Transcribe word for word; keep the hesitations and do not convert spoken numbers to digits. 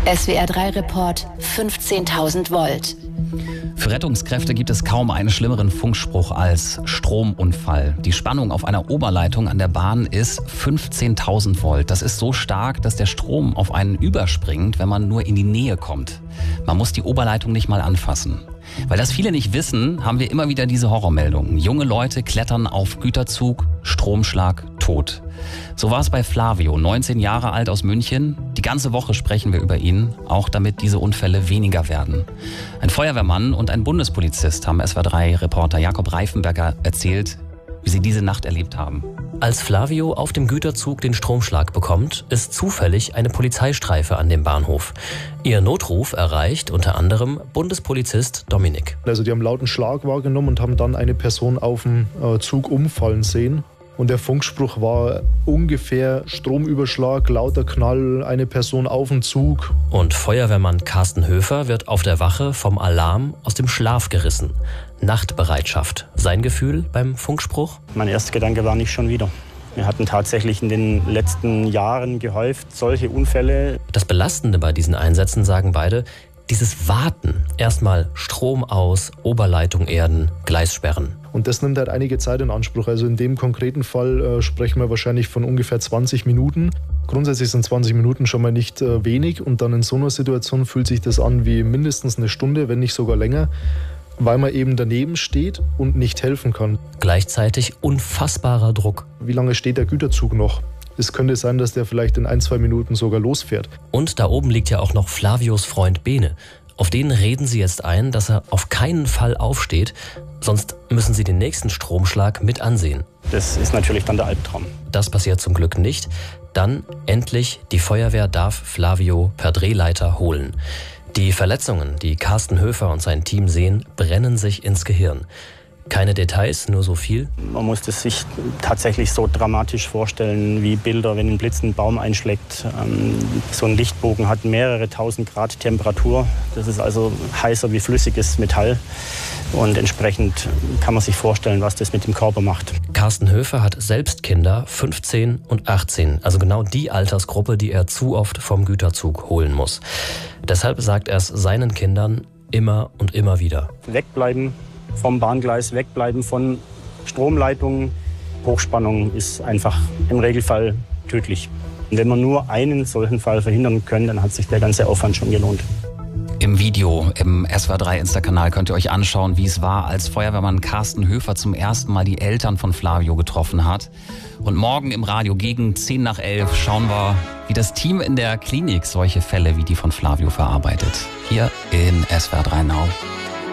S W R drei Report fünfzehntausend Volt. Für Rettungskräfte gibt es kaum einen schlimmeren Funkspruch als Stromunfall. Die Spannung auf einer Oberleitung an der Bahn ist fünfzehntausend Volt. Das ist so stark, dass der Strom auf einen überspringt, wenn man nur in die Nähe kommt. Man muss die Oberleitung nicht mal anfassen. Weil das viele nicht wissen, haben wir immer wieder diese Horrormeldungen. Junge Leute klettern auf Güterzug, Stromschlag, tot. So war es bei Flavio, neunzehn Jahre alt aus München. Die ganze Woche sprechen wir über ihn, auch damit diese Unfälle weniger werden. Ein Feuerwehrmann und ein Bundespolizist haben S W R drei Reporter Jakob Reifenberger erzählt, wie sie diese Nacht erlebt haben. Als Flavio auf dem Güterzug den Stromschlag bekommt, ist zufällig eine Polizeistreife an dem Bahnhof. Ihr Notruf erreicht unter anderem Bundespolizist Dominik. Also die haben lauten Schlag wahrgenommen und haben dann eine Person auf dem Zug umfallen sehen. Und der Funkspruch war ungefähr Stromüberschlag, lauter Knall, eine Person auf dem Zug. Und Feuerwehrmann Carsten Höfer wird auf der Wache vom Alarm aus dem Schlaf gerissen. Nachtbereitschaft. Sein Gefühl beim Funkspruch? Mein erster Gedanke war nicht schon wieder. Wir hatten tatsächlich in den letzten Jahren gehäuft solche Unfälle. Das Belastende bei diesen Einsätzen, sagen beide, dieses Warten. Erstmal Strom aus, Oberleitung erden, Gleis sperren. Und das nimmt halt einige Zeit in Anspruch. Also in dem konkreten Fall äh, sprechen wir wahrscheinlich von ungefähr zwanzig Minuten. Grundsätzlich sind zwanzig Minuten schon mal nicht äh, wenig. Und dann in so einer Situation fühlt sich das an wie mindestens eine Stunde, wenn nicht sogar länger, weil man eben daneben steht und nicht helfen kann. Gleichzeitig unfassbarer Druck. Wie lange steht der Güterzug noch? Es könnte sein, dass der vielleicht in ein, zwei Minuten sogar losfährt. Und da oben liegt ja auch noch Flavios Freund Bene. Auf den reden sie jetzt ein, dass er auf keinen Fall aufsteht, sonst müssen sie den nächsten Stromschlag mit ansehen. Das ist natürlich dann der Albtraum. Das passiert zum Glück nicht. Dann endlich, die Feuerwehr darf Flavio per Drehleiter holen. Die Verletzungen, die Carsten Höfer und sein Team sehen, brennen sich ins Gehirn. Keine Details, nur so viel. Man muss es sich tatsächlich so dramatisch vorstellen wie Bilder, wenn ein Blitz einen Baum einschlägt. So ein Lichtbogen hat mehrere tausend Grad Temperatur. Das ist also heißer wie flüssiges Metall. Und entsprechend kann man sich vorstellen, was das mit dem Körper macht. Carsten Höfer hat selbst Kinder, fünfzehn und achtzehn. Also genau die Altersgruppe, die er zu oft vom Güterzug holen muss. Deshalb sagt er es seinen Kindern immer und immer wieder. Wegbleiben vom Bahngleis, wegbleiben von Stromleitungen. Hochspannung ist einfach im Regelfall tödlich. Und wenn wir nur einen solchen Fall verhindern können, dann hat sich der ganze Aufwand schon gelohnt. Im Video im S W R drei Insta-Kanal könnt ihr euch anschauen, wie es war, als Feuerwehrmann Carsten Höfer zum ersten Mal die Eltern von Flavio getroffen hat. Und morgen im Radio gegen zehn nach elf schauen wir, wie das Team in der Klinik solche Fälle wie die von Flavio verarbeitet. Hier in S W R drei Now.